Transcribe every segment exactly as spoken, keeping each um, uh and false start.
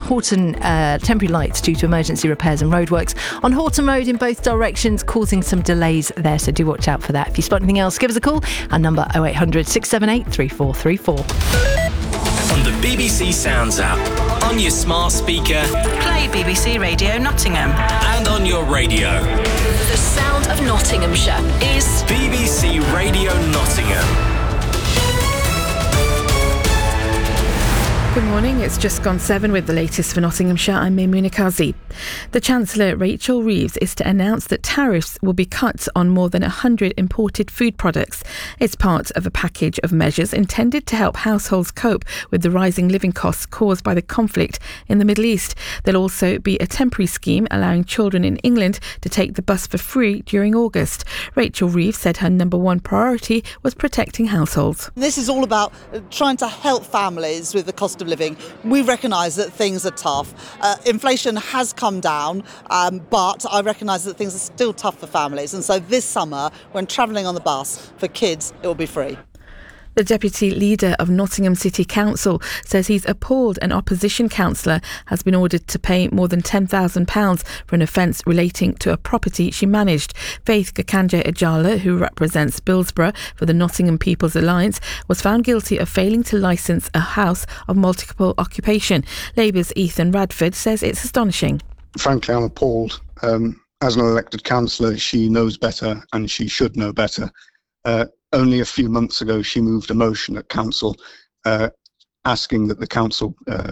Horton uh, temporary lights due to emergency repairs and roadworks on Horton Road in both directions, causing some delays there, so do watch out for that. If you spot anything else, give us a call. Our number oh eight hundred, six seven eight, three four three four. On the B B C Sounds app, on your smart speaker, play B B C Radio Nottingham, and on your radio. The sound of Nottinghamshire is B B C Radio Nottingham. Good morning, it's just gone seven with the latest for Nottinghamshire. I'm Maimouna Kazi. The Chancellor, Rachel Reeves, is to announce that tariffs will be cut on more than one hundred imported food products. It's part of a package of measures intended to help households cope with the rising living costs caused by the conflict in the Middle East. There'll also be a temporary scheme allowing children in England to take the bus for free during August. Rachel Reeves said her number one priority was protecting households. This is all about trying to help families with the cost of living. We recognise that things are tough. Uh, inflation has come down, um, but I recognise that things are still tough for families. And so this summer, when travelling on the bus for kids, it will be free. The Deputy Leader of Nottingham City Council says he's appalled an opposition councillor has been ordered to pay more than ten thousand pounds for an offence relating to a property she managed. Faith Gakanje Ajala, who represents Billsborough for the Nottingham People's Alliance, was found guilty of failing to licence a house of multiple occupation. Labour's Ethan Radford says it's astonishing. Frankly, I'm appalled. Um, as an elected councillor, she knows better and she should know better. Uh, Only a few months ago, she moved a motion at council uh, asking that the council uh,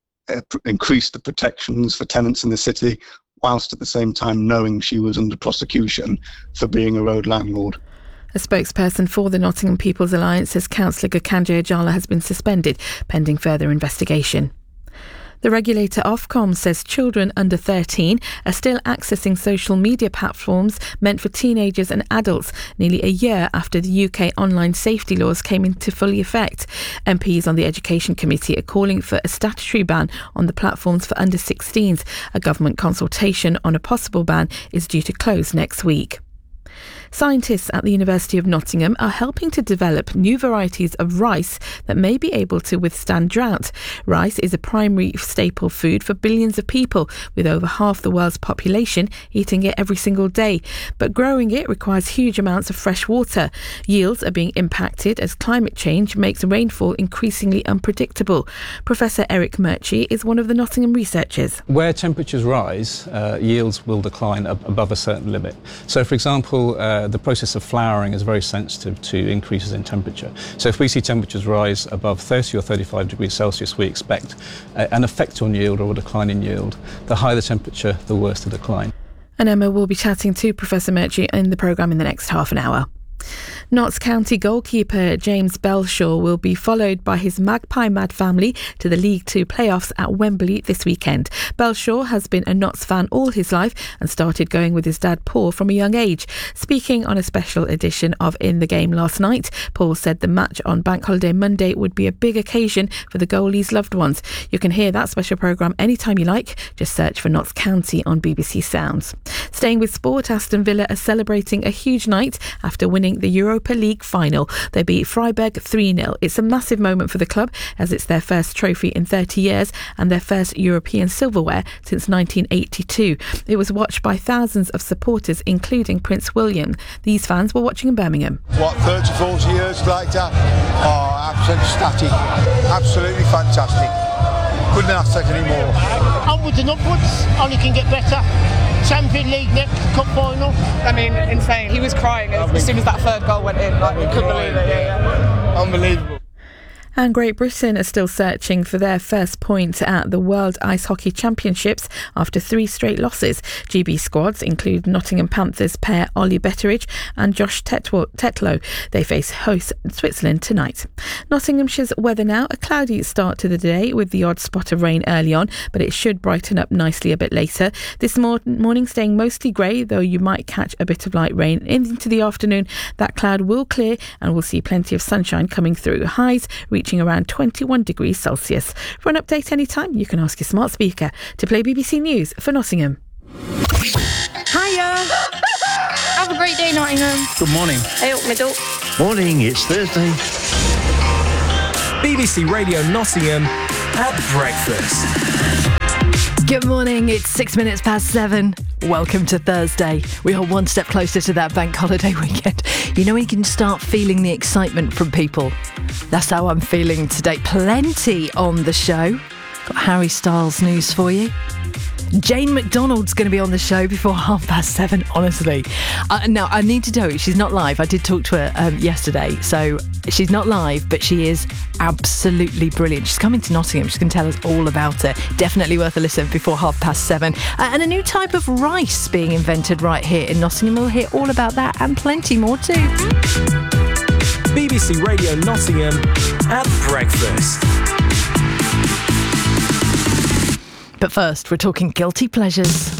increase the protections for tenants in the city, whilst at the same time knowing she was under prosecution for being a road landlord. A spokesperson for the Nottingham People's Alliance says Councillor Gakanje Ajala has been suspended pending further investigation. The regulator Ofcom says children under thirteen are still accessing social media platforms meant for teenagers and adults nearly a year after the U K online safety laws came into full effect. M Ps on the Education Committee are calling for a statutory ban on the platforms for under sixteens. A government consultation on a possible ban is due to close next week. Scientists at the University of Nottingham are helping to develop new varieties of rice that may be able to withstand drought. Rice is a primary staple food for billions of people, with over half the world's population eating it every single day. But growing it requires huge amounts of fresh water. Yields are being impacted as climate change makes rainfall increasingly unpredictable. Professor Eric Murchie is one of the Nottingham researchers. Where temperatures rise, uh, yields will decline ab- above a certain limit. So, for example, uh, the process of flowering is very sensitive to increases in temperature. So if we see temperatures rise above thirty or thirty-five degrees Celsius, we expect uh, an effect on yield or a decline in yield. The higher the temperature, the worse the decline. And Emma will be chatting to Professor Murchie in the programme in the next half an hour. Notts County goalkeeper James Belshaw will be followed by his Magpie Mad family to the League Two playoffs at Wembley this weekend. Belshaw has been a Notts fan all his life and started going with his dad Paul from a young age. Speaking on a special edition of In the Game last night, Paul said the match on Bank Holiday Monday would be a big occasion for the goalie's loved ones. You can hear that special programme anytime you like. Just search for Notts County on B B C Sounds. Staying with sport, Aston Villa are celebrating a huge night after winning the Europa League final. They beat Freiburg three nil. It's a massive moment for the club as it's their first trophy in thirty years and their first European silverware since nineteen eighty-two. It was watched by thousands of supporters, including Prince William. These fans were watching in Birmingham. What, thirty, forty years like that? Oh, absolutely static. Absolutely fantastic. Couldn't ask that anymore. Onwards and upwards, only can get better. Champions League next, cup final. I mean, insane. He was crying as, as soon as that third goal went in. Like, we couldn't believe it. Yeah, yeah. Unbelievable. And Great Britain are still searching for their first point at the World Ice Hockey Championships after three straight losses. G B squads include Nottingham Panthers pair Ollie Betteridge and Josh Tetlow. They face host Switzerland tonight. Nottinghamshire's weather now, a cloudy start to the day with the odd spot of rain early on, but it should brighten up nicely a bit later. This mor- morning staying mostly grey, though you might catch a bit of light rain. Into the afternoon, that cloud will clear and we'll see plenty of sunshine coming through. Highs reaching around twenty-one degrees Celsius. For an update anytime, you can ask your smart speaker to play B B C News for Nottingham. Hiya! Have a great day, Nottingham. Good morning. Hey up, middle. Morning, it's Thursday. B B C Radio Nottingham at breakfast. Good morning, it's six minutes past seven. Welcome to Thursday. We are one step closer to that bank holiday weekend. You know, you can start feeling the excitement from people. That's how I'm feeling today. Plenty on the show. Got Harry Styles news for you. Jane McDonald's going to be on the show before half past seven, honestly. Uh, now, I need to tell you, she's not live. I did talk to her um, yesterday, so she's not live, but she is absolutely brilliant. She's coming to Nottingham. She's going to tell us all about it. Definitely worth a listen before half past seven. Uh, and a new type of rice being invented right here in Nottingham. We'll hear all about that and plenty more too. B B C Radio Nottingham at breakfast. But first, we're talking guilty pleasures.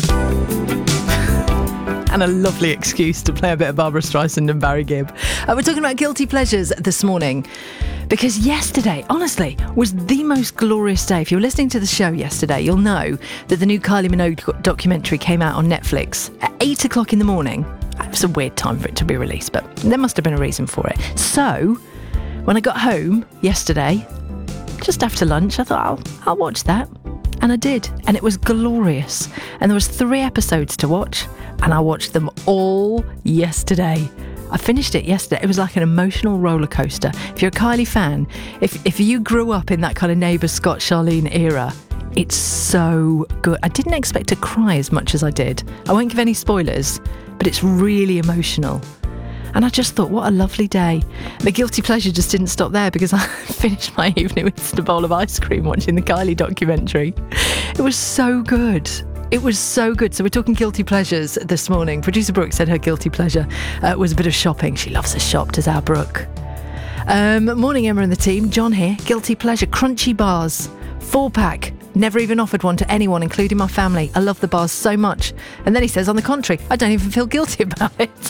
And a lovely excuse to play a bit of Barbara Streisand and Barry Gibb. Uh, we're talking about guilty pleasures this morning because yesterday, honestly, was the most glorious day. If you were listening to the show yesterday, you'll know that the new Kylie Minogue documentary came out on Netflix at eight o'clock in the morning. It was a weird time for it to be released, but there must have been a reason for it. So, when I got home yesterday, just after lunch, I thought, I'll, I'll watch that. And I did, and it was glorious. And there was three episodes to watch, and I watched them all yesterday. I finished it yesterday. It was like an emotional roller coaster. If you're a Kylie fan, if if you grew up in that kind of Neighbours Scott Charlene era, it's so good. I didn't expect to cry as much as I did. I won't give any spoilers, but it's really emotional. And I just thought, what a lovely day. The guilty pleasure just didn't stop there because I finished my evening with a bowl of ice cream watching the Kylie documentary. It was so good. It was so good. So we're talking guilty pleasures this morning. Producer Brooke said her guilty pleasure uh, was a bit of shopping. She loves a shop, does our Brooke. Um, morning, Emma and the team. John here. Guilty pleasure. Crunchy bars. Four pack. Never even offered one to anyone, including my family. I love the bars so much. And then he says, on the contrary, I don't even feel guilty about it.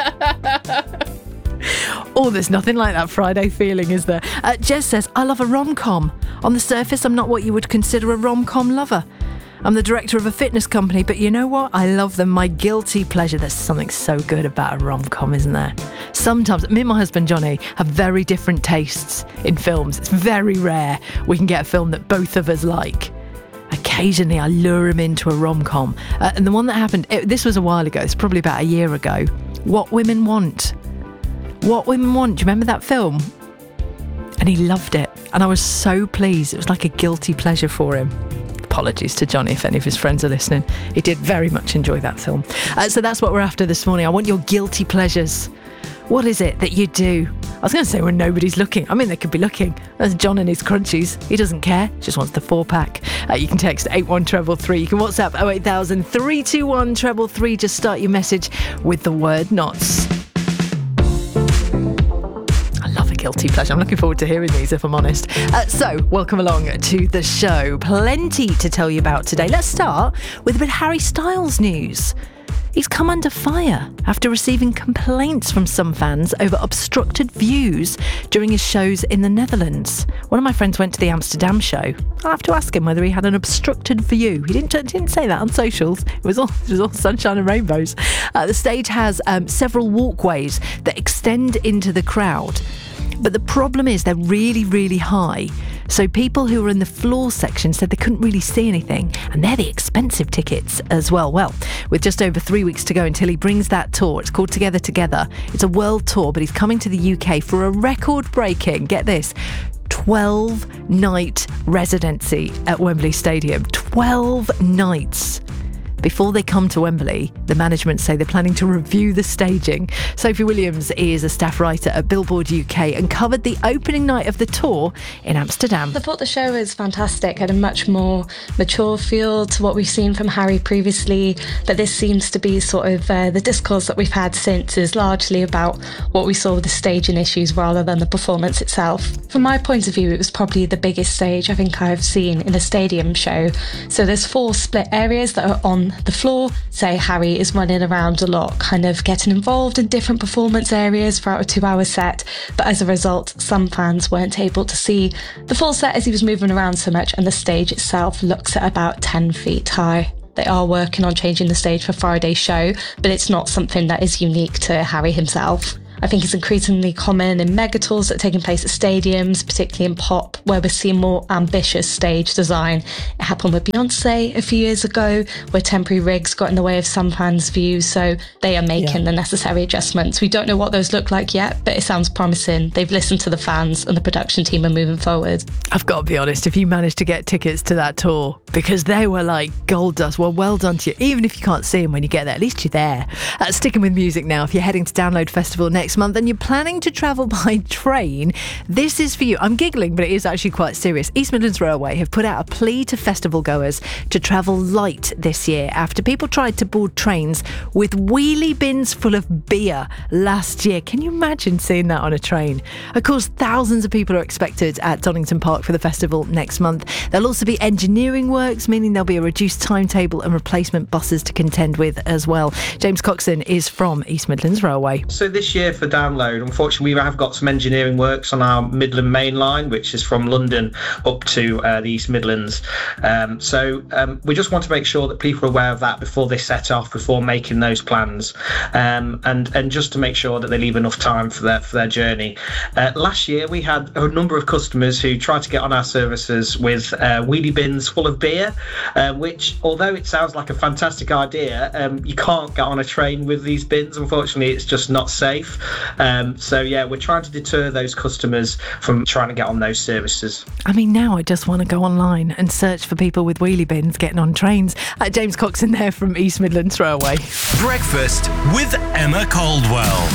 Oh, there's nothing like that Friday feeling, is there? Uh, Jez says, I love a rom-com. On the surface, I'm not what you would consider a rom-com lover. I'm the director of a fitness company, but you know what? I love them. My guilty pleasure. There's something so good about a rom-com, isn't there? Sometimes, me and my husband Johnny have very different tastes in films. It's very rare we can get a film that both of us like. Occasionally, I lure him into a rom-com. Uh, and the one that happened, it, this was a while ago. It's probably about a year ago. What Women Want. What Women Want. Do you remember that film? And he loved it. And I was so pleased. It was like a guilty pleasure for him. Apologies to Johnny if any of his friends are listening. He did very much enjoy that film. Uh, so that's what we're after this morning. I want your guilty pleasures. What is it that you do? I was going to say when nobody's looking. I mean, they could be looking. There's John and his crunchies. He doesn't care. Just wants the four pack. Uh, you can text eight one three three. You can WhatsApp oh eight thousand three two one three three. Just start your message with the word knots. Guilty pleasure. I'm looking forward to hearing these, if I'm honest. Uh, so, welcome along to the show. Plenty to tell you about today. Let's start with a bit of Harry Styles news. He's come under fire after receiving complaints from some fans over obstructed views during his shows in the Netherlands. One of my friends went to the Amsterdam show. I'll have to ask him whether he had an obstructed view. He didn't, didn't say that on socials. It was all, it was all sunshine and rainbows. Uh, the stage has um, several walkways that extend into the crowd. But the problem is they're really, really high. So people who were in the floor section said they couldn't really see anything. And they're the expensive tickets as well. Well, with just over three weeks to go until he brings that tour, it's called Together Together. It's a world tour, but he's coming to the U K for a record-breaking, get this, twelve-night residency at Wembley Stadium. twelve nights. Before they come to Wembley, the management say they're planning to review the staging. Sophie Williams is a staff writer at Billboard U K and covered the opening night of the tour in Amsterdam. I thought the show was fantastic, had a much more mature feel to what we've seen from Harry previously, but this seems to be sort of uh, the discourse that we've had since is largely about what we saw with the staging issues rather than the performance itself. From my point of view, it was probably the biggest stage I think I've seen in a stadium show. So there's four split areas that are on the floor. Say Harry is running around a lot, kind of getting involved in different performance areas throughout a two-hour set, but as a result, some fans weren't able to see the full set as he was moving around so much, and the stage itself looks at about ten feet high. They are working on changing the stage for Friday's show, but it's not something that is unique to Harry himself. I think it's increasingly common in megatours that are taking place at stadiums, particularly in pop, where we're seeing more ambitious stage design. It happened with Beyonce a few years ago, where temporary rigs got in the way of some fans' views, so they are making yeah. the necessary adjustments. We don't know what those look like yet, but it sounds promising. They've listened to the fans and the production team are moving forward. I've got to be honest, if you managed to get tickets to that tour, because they were like gold dust, well, well done to you. Even if you can't see them when you get there, at least you're there. Uh, sticking with music now, if you're heading to Download Festival next month and you're planning to travel by train, this is for you. I'm giggling, but it is actually quite serious. East Midlands Railway have put out a plea to festival goers to travel light this year after people tried to board trains with wheelie bins full of beer last year. Can you imagine seeing that on a train? Of course, thousands of people are expected at Donington Park for the festival next month. There'll also be engineering works, meaning there'll be a reduced timetable and replacement buses to contend with as well. James Coxon is from East Midlands Railway. So this year for Download, unfortunately, we have got some engineering works on our Midland Main Line, which is from London up to uh, the East Midlands. Um, so um, we just want to make sure that people are aware of that before they set off, before making those plans, um, and and just to make sure that they leave enough time for their for their journey. Uh, last year we had a number of customers who tried to get on our services with uh, wheelie bins full of beer, uh, which, although it sounds like a fantastic idea, um, you can't get on a train with these bins. Unfortunately, it's just not safe. Um, so yeah, we're trying to deter those customers from trying to get on those services. I mean, now I just want to go online and search for people with wheelie bins getting on trains. Uh, James Coxon there from East Midlands Railway. Breakfast with Emma Caldwell.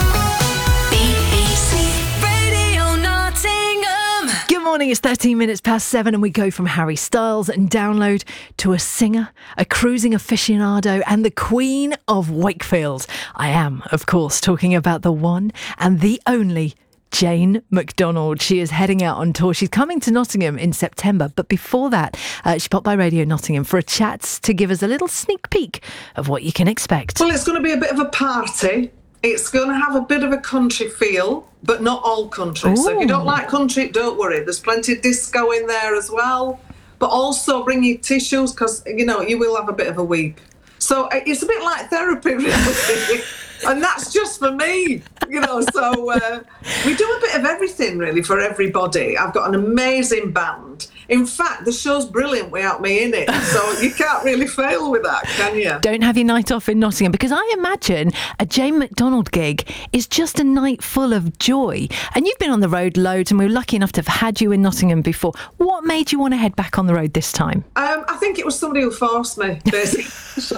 B B C Radio Nottingham. Good morning, it's thirteen minutes past seven and we go from Harry Styles and Download to a singer, a cruising aficionado and the Queen of Wakefield. I am, of course, talking about the one and the only Jane McDonald. She is heading out on tour. She's coming to Nottingham in September, but before that, uh, she popped by Radio Nottingham for a chat to give us a little sneak peek of what you can expect. Well, it's going to be a bit of a party. It's going to have a bit of a country feel, but not all country. Ooh. So if you don't like country, don't worry. There's plenty of disco in there as well. But also bring your tissues because, you know, you will have a bit of a weep. So it's a bit like therapy, really. And that's just for me, you know. So uh, we do a bit of everything, really, for everybody. I've got an amazing band. In fact, the show's brilliant without me in it. So you can't really fail with that, can you? Don't have your night off in Nottingham, because I imagine a Jane McDonald gig is just a night full of joy. And you've been on the road loads, and we were lucky enough to have had you in Nottingham before. What made you want to head back on the road this time? Um, I think it was somebody who forced me, basically.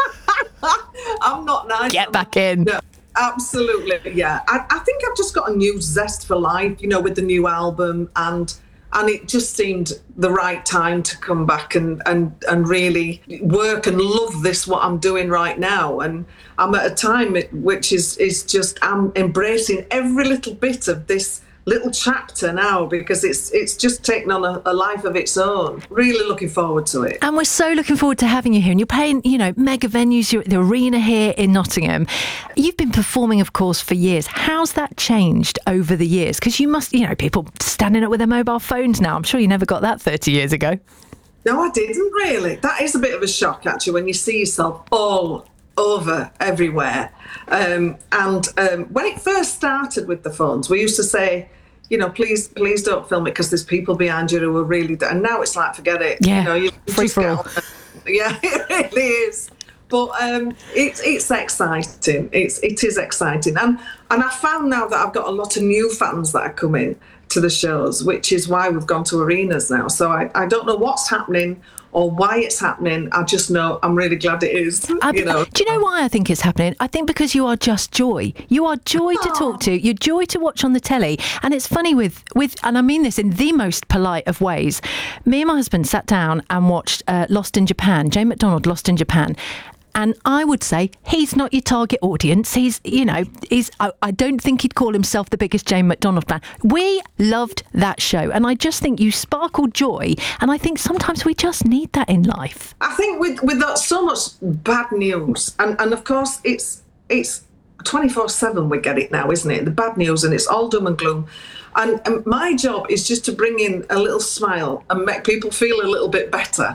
I'm not nice. Get back in. No. Absolutely, yeah. I, I think I've just got a new zest for life, you know, with the new album, and and it just seemed the right time to come back and, and, and really work and love this, what I'm doing right now. And I'm at a time which is, is just, I'm embracing every little bit of this little chapter now, because it's it's just taken on a, a life of its own. Really looking forward to it. And we're so looking forward to having you here. And you're playing, you know, mega venues. You're at the arena here in Nottingham. You've been performing, of course, for years. How's that changed over the years? Because you must, you know, people standing up with their mobile phones now. I'm sure you never got that thirty years ago. No, I didn't really. That is a bit of a shock, actually, when you see yourself all over everywhere. Um, and um, when it first started with the phones, we used to say, you know, please, please don't film it because there's people behind you who are really. And now it's like, forget it. Yeah, you know, you free for all. Yeah, it really is. But um, it's it's exciting. It's it is exciting, and and I found now that I've got a lot of new fans that are coming to the shows, which is why we've gone to arenas now. So I, I don't know what's happening or why it's happening. I just know I'm really glad it is. I, you know. Do you know why I think it's happening? I think because you are just joy. You are joy to talk to. You're joy to watch on the telly. And it's funny with, with and I mean this in the most polite of ways, me and my husband sat down and watched uh, Lost in Japan, Jane McDonald, Lost in Japan. And I would say he's not your target audience. He's, you know, he's. I, I don't think he'd call himself the biggest Jane McDonald fan. We loved that show. And I just think you sparkle joy. And I think sometimes we just need that in life. I think with, with that, so much bad news. And, and of course, it's it's twenty-four seven we get it now, isn't it? The bad news, and it's all doom and gloom. And, and my job is just to bring in a little smile and make people feel a little bit better.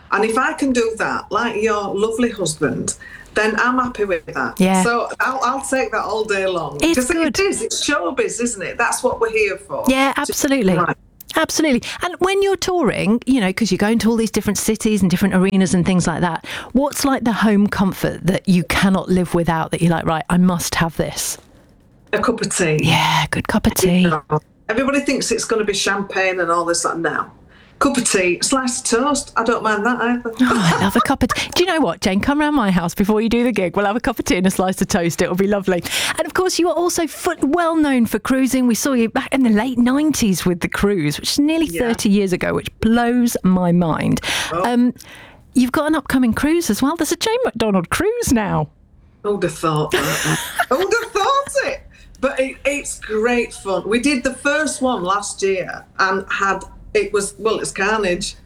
And if I can do that, like your lovely husband, then I'm happy with that. Yeah. So I'll, I'll take that all day long. It's Because good. it is, it's showbiz, isn't it? That's what we're here for. Yeah, absolutely. Right. Absolutely. And when you're touring, you know, because you're going to all these different cities and different arenas and things like that, what's like the home comfort that you cannot live without, that you're like, right, I must have this? A cup of tea. Yeah, good cup of tea. Everybody thinks it's going to be champagne and all this, like, no. Cup of tea, slice of toast. I don't mind that either. Oh, I love a cup of tea. Do you know what, Jane? Come round my house before you do the gig. We'll have a cup of tea and a slice of toast. It'll be lovely. And of course, you are also foot well known for cruising. We saw you back in the late nineties with the cruise, which is nearly Yeah. thirty years ago, which blows my mind. Oh. Um, you've got an upcoming cruise as well. There's a Jane McDonald cruise now. Who'd have thought that? Who'd have thought it? But it, it's great fun. We did the first one last year and had, it was, well, it's carnage.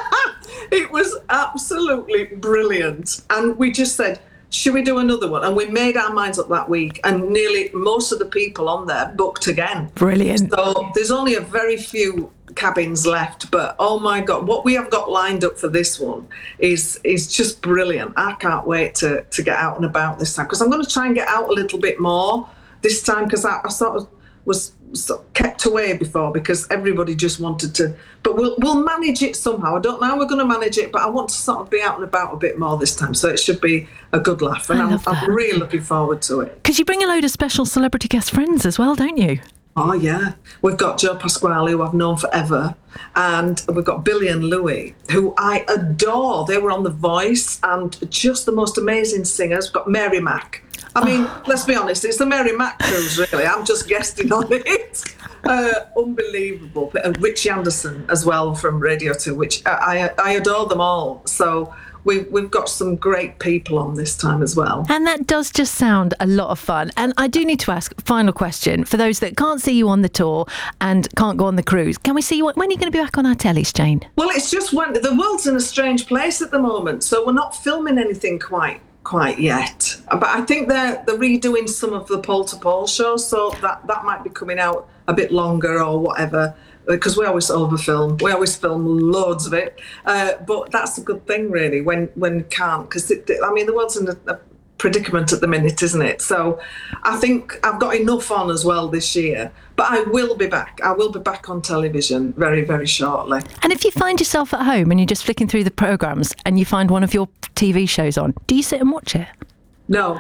It was absolutely brilliant. And we just said, should we do another one? And we made our minds up that week, and nearly most of the people on there booked again. Brilliant. So there's only a very few cabins left, but oh my God, what we have got lined up for this one is is just brilliant. I can't wait to, to get out and about this time, because I'm going to try and get out a little bit more this time, because I, I sort of was sort of kept away before because everybody just wanted to, but we'll we'll manage it somehow. I don't know how we're going to manage it, but I want to sort of be out and about a bit more this time, so it should be a good laugh, and I I'm, love that. I'm really looking forward to it. Because you bring a load of special celebrity guest friends as well, don't you? Oh yeah, we've got Joe Pasquale, who I've known forever, and we've got Billy and Louie, who I adore. They were on The Voice and just the most amazing singers. We've got Mary Mack. I mean, oh. let's be honest, it's the Mary Mack cruise, really. I'm just guesting on it. Uh, unbelievable. And Richie Anderson as well from Radio two, which I, I, I adore them all. So we, we've got some great people on this time as well. And that does just sound a lot of fun. And I do need to ask, final question, for those that can't see you on the tour and can't go on the cruise, can we see you, when are you going to be back on our tellies, Jane? Well, it's just when the world's in a strange place at the moment, so we're not filming anything quite quite yet. But I think they're they're redoing some of the Pole to Pole shows, so that, that might be coming out a bit longer or whatever, because we always overfilm. We always film loads of it. Uh, but that's a good thing, really, when when we can't, because, I mean, the world's in a, a predicament at the minute, isn't it? So I think I've got enough on as well this year. But I will be back. I will be back on television very, very shortly. And if you find yourself at home and you're just flicking through the programmes and you find one of your T V shows on, do you sit and watch it? No.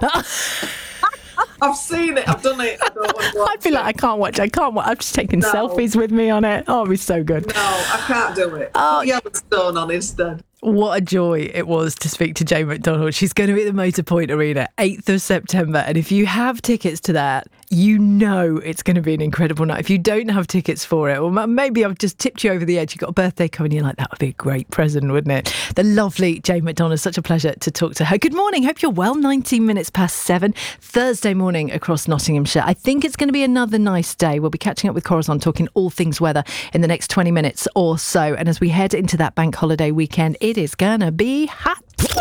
I've seen it. I've done it. I don't want to watch I'd be like, I can't watch. I can't watch. I've just taken No. selfies with me on it. Oh, it'd be so good. No, I can't do it. Oh. Put Yellowstone on instead. What a joy it was to speak to Jane McDonald. She's going to be at the Motorpoint Arena, eighth of September. And if you have tickets to that, you know it's going to be an incredible night. If you don't have tickets for it, well, maybe I've just tipped you over the edge. You've got a birthday coming, you're like, that would be a great present, wouldn't it? The lovely Jane McDonald. Such a pleasure to talk to her. Good morning. Hope you're well. nineteen minutes past seven, Thursday morning across Nottinghamshire. I think it's going to be another nice day. We'll be catching up with Corazon, talking all things weather in the next twenty minutes or so. And as we head into that bank holiday weekend, it is going to be hot.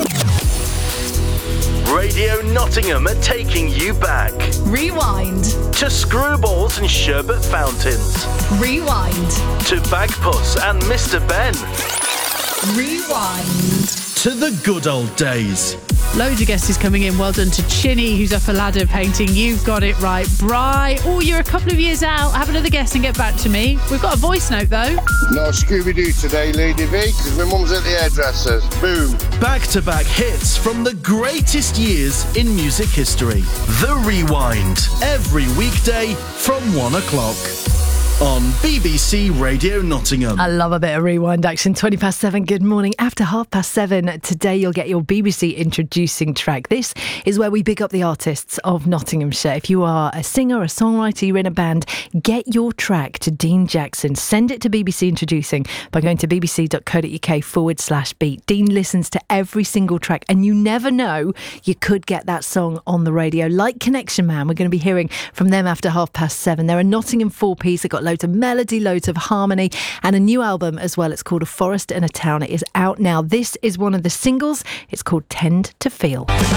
Radio Nottingham are taking you back. Rewind. To Screwballs and Sherbet Fountains. Rewind. To Bagpuss and Mister Ben. Rewind. To the good old days. Loads of guests coming in. Well done to Chinny, who's up a ladder painting. You've got it right. Bri, oh, you're a couple of years out. Have another guess and get back to me. We've got a voice note, though. No Scooby-Doo today, Lady V, because my mum's at the hairdresser's. Boom. Back-to-back hits from the greatest years in music history. The Rewind. Every weekday from one o'clock. On B B C Radio Nottingham. I love a bit of rewind action. twenty past seven, good morning. After half past seven, today you'll get your B B C introducing track. This is where we pick up the artists of Nottinghamshire. If you are a singer, a songwriter, you're in a band, get your track to Dean Jackson. Send it to B B C Introducing by going to bbc.co.uk forward slash beat. Dean listens to every single track, and you never know, you could get that song on the radio. Like Connection Man, we're going to be hearing from them after half past seven. They're a Nottingham four-piece. They've got loads of melody, loads of harmony, and a new album as well. It's called A Forest and a Town. It is out now. This is one of the singles. It's called Tend to Feel.